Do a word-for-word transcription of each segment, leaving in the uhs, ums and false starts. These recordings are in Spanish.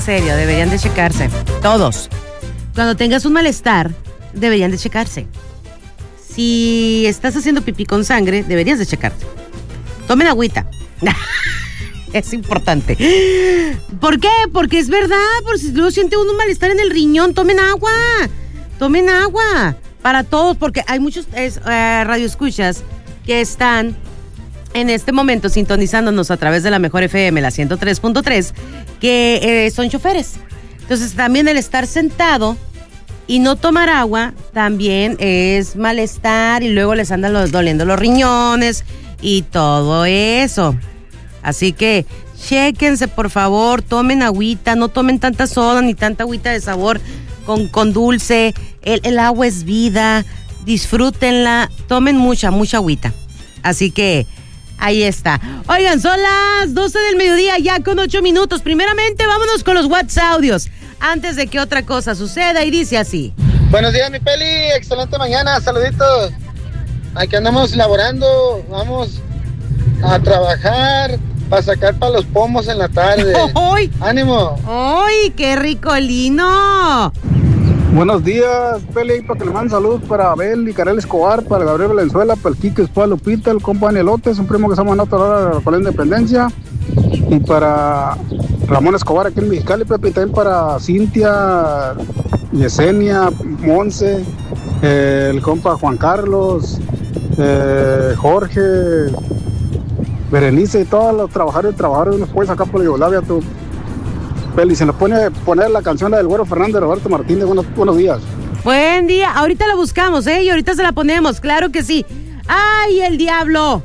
serio, deberían de checarse. Todos. Cuando tengas un malestar, deberían de checarse. Si estás haciendo pipí con sangre, deberías de checarte. Tomen agüita. Es importante. ¿Por qué? Porque es verdad, por si luego siente uno un malestar en el riñón, tomen agua. Tomen agua. Para todos, porque hay muchos es, eh, radioescuchas que están en este momento sintonizándonos a través de la Mejor F M, la ciento tres punto tres, que eh, son choferes. Entonces también el estar sentado y no tomar agua también es malestar y luego les andan los, doliendo los riñones y todo eso. Así que chéquense, por favor, tomen agüita, no tomen tanta soda ni tanta agüita de sabor con, con dulce. El, el agua es vida, disfrútenla, tomen mucha, mucha agüita. Así que ahí está. Oigan, son las doce del mediodía, ya con ocho minutos. Primeramente, vámonos con los WhatsApp audios, antes de que otra cosa suceda, y dice así. Buenos días, mi Peli, excelente mañana, saluditos. Aquí andamos laborando, vamos a trabajar para sacar para los pomos en la tarde. ¡Ay! ¡Ánimo! ¡Ay, qué ricolino! Buenos días, Peli, para que le manden saludos para Abel y Karel Escobar, para Gabriel Valenzuela, para el Quique Espada Lupita, el compa Anielotes, un primo que se llama Nota ahora con la Independencia, y para Ramón Escobar aquí en Mexicali, Pepe, y también para Cintia, Yesenia, Monse, eh, el compa Juan Carlos, eh, Jorge, Berenice y todos los trabajadores y trabajadores nos puedes sacar por Yugoslavia, tú. Peli, se nos pone poner la canción del Güero Fernández de Roberto Martínez. Buenos, buenos días. Buen día. Ahorita la buscamos, ¿eh? Y ahorita se la ponemos, claro que sí. ¡Ay, el diablo!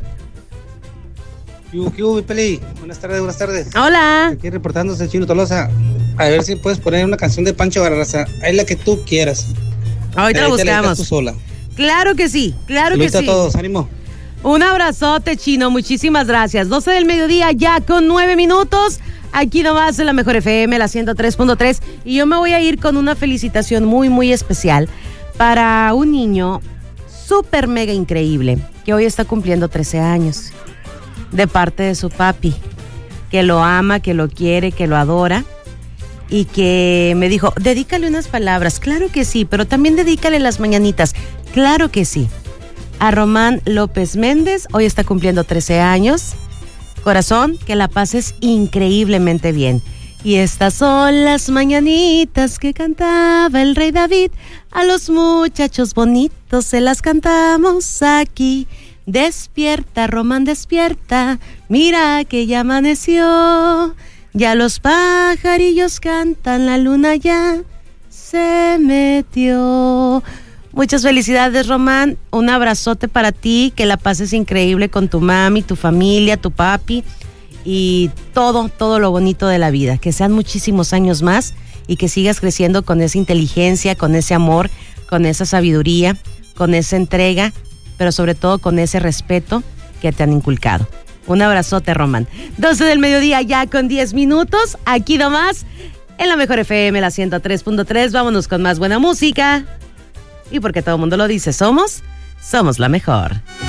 ¿Qué hubo, qué hubo, Peli? Buenas tardes, buenas tardes. Hola. Aquí reportándose el Chino Tolosa. A ver si puedes poner una canción de Pancho Barraza. Ahí la que tú quieras. Ahorita la buscamos. Tú sola. Claro que sí, claro Saludos que sí. a todos, ánimo. Un abrazote, Chino, muchísimas gracias. doce del mediodía, ya con nueve minutos. Aquí nomás en la Mejor F M, la ciento tres punto tres. Y yo me voy a ir con una felicitación muy, muy especial para un niño súper mega increíble que hoy está cumpliendo trece años. De parte de su papi, que lo ama, que lo quiere, que lo adora. Y que me dijo, dedícale unas palabras. Claro que sí, pero también dedícale las mañanitas. Claro que sí. A Román López Méndez, hoy está cumpliendo trece años. Corazón, que la pases increíblemente bien. Y estas son las mañanitas que cantaba el rey David. A los muchachos bonitos se las cantamos aquí. Despierta, Román, despierta. Mira que ya amaneció. Ya los pajarillos cantan, la luna ya se metió. Muchas felicidades, Román. Un abrazote para ti, que la pases increíble con tu mami, tu familia, tu papi y todo, todo lo bonito de la vida. Que sean muchísimos años más y que sigas creciendo con esa inteligencia, con ese amor, con esa sabiduría, con esa entrega, pero sobre todo con ese respeto que te han inculcado. Un abrazote, Román. doce del mediodía, ya con diez minutos, aquí nomás, en la Mejor F M, la ciento tres punto tres. Vámonos con más buena música. Y porque todo el mundo lo dice, somos, somos la mejor.